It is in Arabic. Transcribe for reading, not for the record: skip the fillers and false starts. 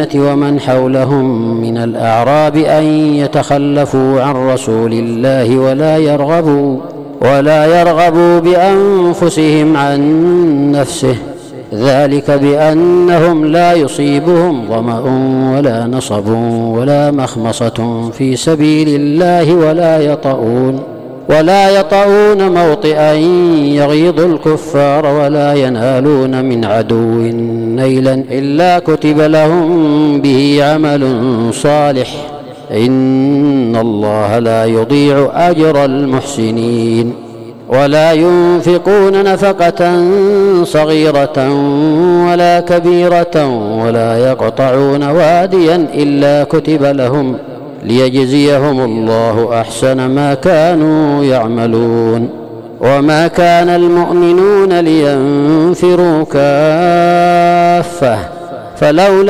المدينة ومن حولهم من الأعراب أن يتخلفوا عن رسول الله ولا يرغبوا بأنفسهم عن نفسه، ذلك بأنهم لا يصيبهم ظمأ ولا نصب ولا مخمصة في سبيل الله ولا يطؤون موطئا يغيظ الكفار ولا ينالون من عدو نيلا إلا كتب لهم به عمل صالح، إن الله لا يضيع أجر المحسنين. ولا ينفقون نفقة صغيرة ولا كبيرة ولا يقطعون واديا إلا كتب لهم ليجزيهم الله أحسن ما كانوا يعملون. وما كان المؤمنون لينفروا كافة فلولا